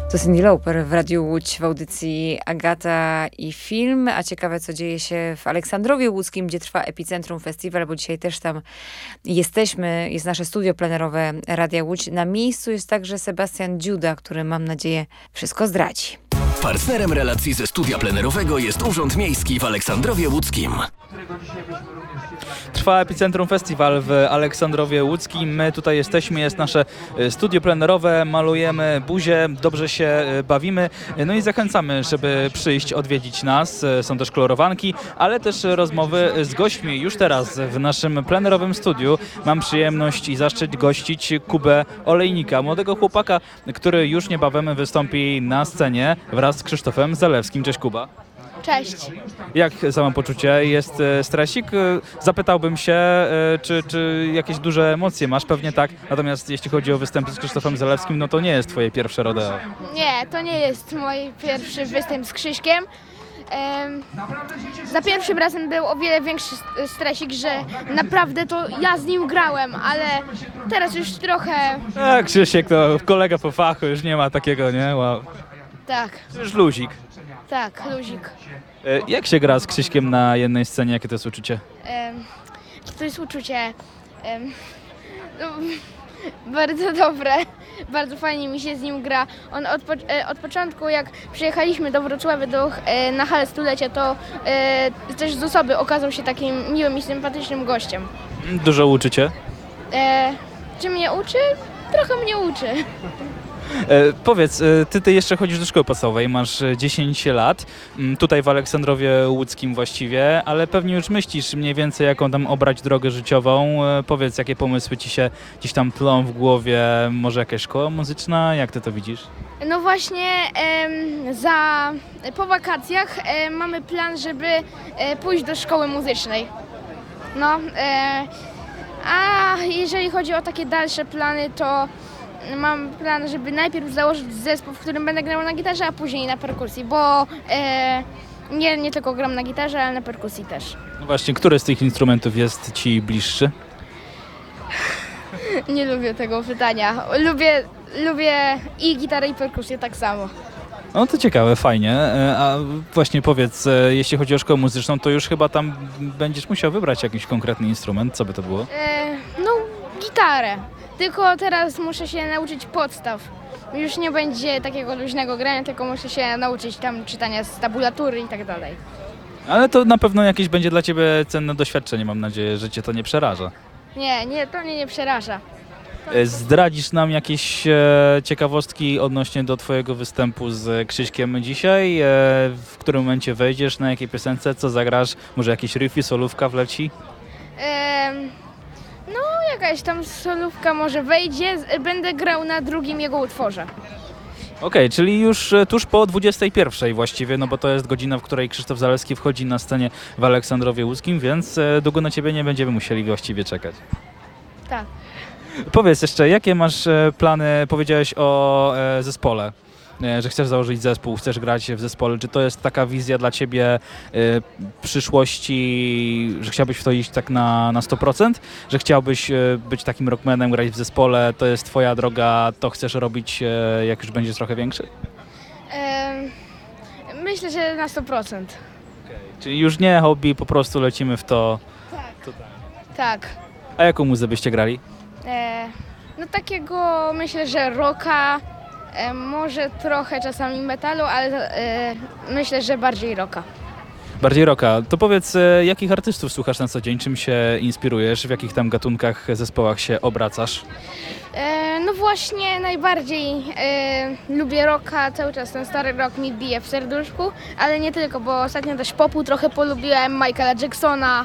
To Cyndi Lauper w Radiu Łódź w audycji Agata i Film. A ciekawe, co dzieje się w Aleksandrowie Łódzkim, gdzie trwa Epicentrum Festiwal, bo dzisiaj też tam jesteśmy. Jest nasze studio plenerowe Radia Łódź. Na miejscu jest także Sebastian Dziuda, który, mam nadzieję, wszystko zdradzi. Partnerem relacji ze studia plenerowego jest Urząd Miejski w Aleksandrowie Łódzkim. Trwa Epicentrum Festiwal w Aleksandrowie Łódzkim. My tutaj jesteśmy, jest nasze studio plenerowe, malujemy buzię, dobrze się bawimy. No i zachęcamy, żeby przyjść, odwiedzić nas. Są też kolorowanki, ale też rozmowy z gośćmi. Już teraz w naszym plenerowym studiu mam przyjemność i zaszczyt gościć Kubę Olejnika, młodego chłopaka, który już niebawem wystąpi na scenie wraz z Krzysztofem Zalewskim. Cześć, Kuba. Cześć. Jak samopoczucie? Jest stresik? Zapytałbym się, czy jakieś duże emocje masz? Pewnie tak. Natomiast jeśli chodzi o występy z Krzysztofem Zalewskim, no to nie jest twoje pierwsze rodeo. Nie, to nie jest mój pierwszy występ z Krzyśkiem. Za pierwszym razem był o wiele większy stresik, że naprawdę to ja z nim grałem, ale teraz już trochę... Krzysiek to kolega po fachu, już nie ma takiego, nie? Wow. Tak, To już luzik. tak, luzik. Jak się gra z Krzyśkiem na jednej scenie? Jakie to jest uczucie? To jest uczucie no, bardzo dobre, bardzo fajnie mi się z nim gra. On od początku, jak przyjechaliśmy do Wrocławia na halę stulecia, to też z osoby okazał się takim miłym i sympatycznym gościem. Dużo uczycie? Czy mnie uczy? Trochę mnie uczy. Powiedz, ty jeszcze chodzisz do szkoły podstawowej, masz 10 lat, tutaj w Aleksandrowie Łódzkim właściwie, ale pewnie już myślisz mniej więcej, jaką tam obrać drogę życiową. Powiedz, jakie pomysły ci się gdzieś tam tlą w głowie, może jakaś szkoła muzyczna, jak ty to widzisz? No właśnie po wakacjach mamy plan, żeby pójść do szkoły muzycznej. No, a jeżeli chodzi o takie dalsze plany, to mam plan, żeby najpierw założyć zespół, w którym będę grał na gitarze, a później na perkusji, bo nie tylko gram na gitarze, ale na perkusji też. No właśnie, który z tych instrumentów jest ci bliższy? Nie lubię tego pytania. Lubię i gitarę, i perkusję tak samo. No to ciekawe, fajnie. A właśnie powiedz, jeśli chodzi o szkołę muzyczną, to już chyba tam będziesz musiał wybrać jakiś konkretny instrument. Co by to było? No, gitarę. Tylko teraz muszę się nauczyć podstaw. Już nie będzie takiego luźnego grania, tylko muszę się nauczyć tam czytania z tabulatury i tak dalej. Ale to na pewno jakieś będzie dla ciebie cenne doświadczenie. Mam nadzieję, że cię to nie przeraża. Nie, to mnie nie przeraża. Zdradzisz nam jakieś ciekawostki odnośnie do twojego występu z Krzyśkiem dzisiaj? W którym momencie wejdziesz, na jakiej piosence, co zagrasz? Może jakieś riffy, solówka wleci? No, jakaś tam solówka może wejdzie. Będę grał na drugim jego utworze. Okej, czyli już tuż po 21 właściwie, no bo to jest godzina, w której Krzysztof Zalewski wchodzi na scenie w Aleksandrowie Łódzkim, więc długo na ciebie nie będziemy musieli właściwie czekać. Tak. Powiedz jeszcze, jakie masz plany, powiedziałeś o zespole, że chcesz założyć zespół, chcesz grać w zespole. Czy to jest taka wizja dla ciebie przyszłości, że chciałbyś w to iść tak na 100%? Że chciałbyś być takim rockmanem, grać w zespole, to jest twoja droga, to chcesz robić, jak już będziesz trochę większy? Myślę, że na 100%. Czyli już nie hobby, po prostu lecimy w to. Tak. A jaką muzę byście grali? No takiego myślę, że rocka, może trochę czasami metalu, ale myślę, że bardziej rocka. Bardziej rocka. To powiedz, jakich artystów słuchasz na co dzień? Czym się inspirujesz? W jakich tam gatunkach, zespołach się obracasz? No właśnie najbardziej lubię rocka, cały czas ten stary rock mi bije w serduszku, ale nie tylko, bo ostatnio też popu trochę polubiłem, Michaela Jacksona.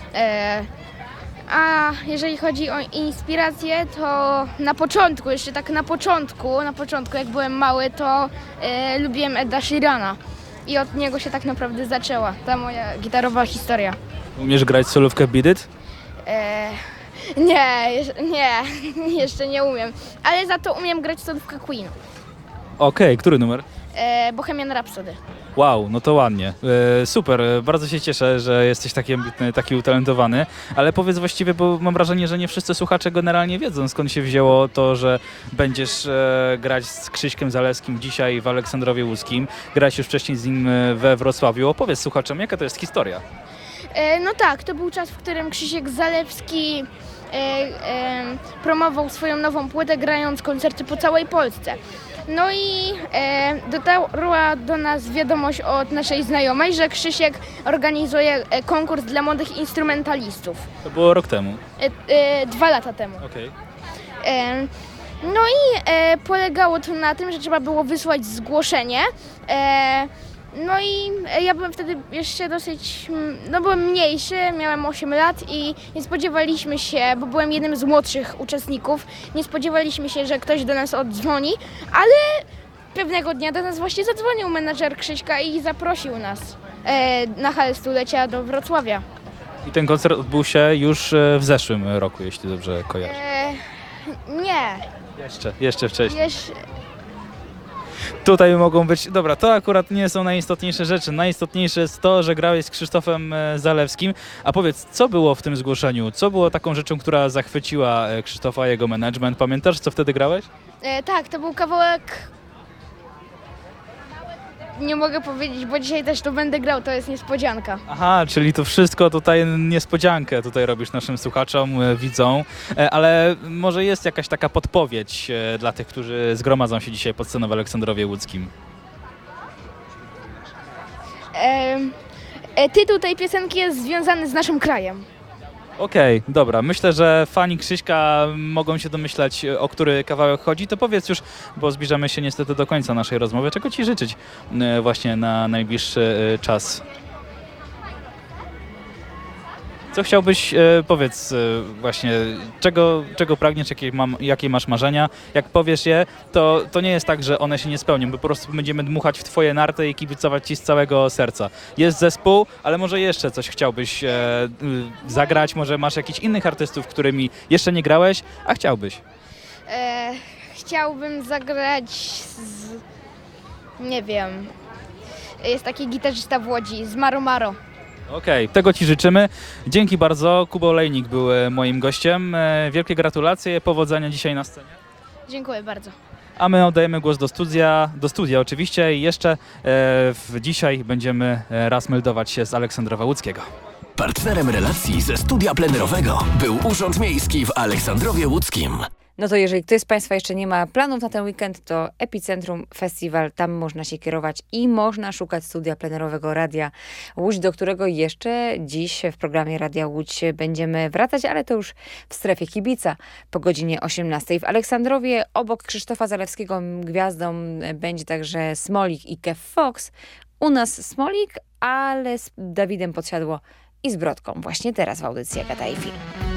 A jeżeli chodzi o inspirację, to jeszcze tak na początku jak byłem mały, to lubiłem Eda Sheerana. I od niego się tak naprawdę zaczęła ta moja gitarowa historia. Umiesz grać solówkę Beat It? Nie, jeszcze nie umiem. Ale za to umiem grać solówkę Queen. Okej, który numer? Bohemian Rhapsody. Wow, no to ładnie. Super, bardzo się cieszę, że jesteś taki ambitny, taki utalentowany, ale powiedz właściwie, bo mam wrażenie, że nie wszyscy słuchacze generalnie wiedzą, skąd się wzięło to, że będziesz grać z Krzyśkiem Zalewskim dzisiaj w Aleksandrowie Łódzkim. Grałeś już wcześniej z nim we Wrocławiu. Opowiedz słuchaczom, jaka to jest historia? No tak, to był czas, w którym Krzysiek Zalewski promował swoją nową płytę, grając koncerty po całej Polsce. No i dotarła do nas wiadomość od naszej znajomej, że Krzysiek organizuje konkurs dla młodych instrumentalistów. To było rok temu. 2 lata temu. Okej. No i polegało to na tym, że trzeba było wysłać zgłoszenie. No i ja byłem wtedy jeszcze dosyć, byłem mniejszy, miałem 8 lat i nie spodziewaliśmy się, bo byłem jednym z młodszych uczestników, nie spodziewaliśmy się, że ktoś do nas oddzwoni, ale pewnego dnia do nas właśnie zadzwonił menadżer Krzyśka i zaprosił nas na halę stulecia do Wrocławia. I ten koncert odbył się już w zeszłym roku, jeśli dobrze kojarzę. Nie. Jeszcze wcześniej. Tutaj mogą być... Dobra, to akurat nie są najistotniejsze rzeczy. Najistotniejsze jest to, że grałeś z Krzysztofem Zalewskim. A powiedz, co było w tym zgłoszeniu? Co było taką rzeczą, która zachwyciła Krzysztofa, jego management? Pamiętasz, co wtedy grałeś? Tak, to był kawałek... Nie mogę powiedzieć, bo dzisiaj też to będę grał, to jest niespodzianka. Aha, czyli to wszystko tutaj niespodziankę tutaj robisz naszym słuchaczom, widzom, ale może jest jakaś taka podpowiedź dla tych, którzy zgromadzą się dzisiaj pod sceną w Aleksandrowie Łódzkim? Tytuł tej piosenki jest związany z naszym krajem. Okej, dobra. Myślę, że fani Krzyśka mogą się domyślać, o który kawałek chodzi. To powiedz już, bo zbliżamy się niestety do końca naszej rozmowy. Czego ci życzyć właśnie na najbliższy czas? Co chciałbyś, powiedz właśnie, czego pragniesz, jakie masz marzenia? Jak powiesz je, to nie jest tak, że one się nie spełnią, bo po prostu będziemy dmuchać w twoje narty i kibicować ci z całego serca. Jest zespół, ale może jeszcze coś chciałbyś zagrać, może masz jakichś innych artystów, którymi jeszcze nie grałeś, a chciałbyś? Chciałbym zagrać nie wiem, jest taki gitarzysta w Łodzi, z Maro Maro. Okej, tego ci życzymy. Dzięki bardzo. Kuba Olejnik był moim gościem. Wielkie gratulacje, powodzenia dzisiaj na scenie. Dziękuję bardzo. A my oddajemy głos do studia oczywiście i jeszcze dzisiaj będziemy raz meldować się z Aleksandrowa Łódzkiego. Partnerem relacji ze studia plenerowego był Urząd Miejski w Aleksandrowie Łódzkim. No to jeżeli ktoś z Państwa jeszcze nie ma planów na ten weekend, to Epicentrum Festiwal, tam można się kierować i można szukać studia plenerowego Radia Łódź, do którego jeszcze dziś w programie Radia Łódź będziemy wracać, ale to już w strefie kibica po godzinie 18. W Aleksandrowie obok Krzysztofa Zalewskiego gwiazdą będzie także Smolik i Kev Fox. U nas Smolik, ale z Dawidem Podsiadło i z Brodką. Właśnie teraz w audycji Agata i Film.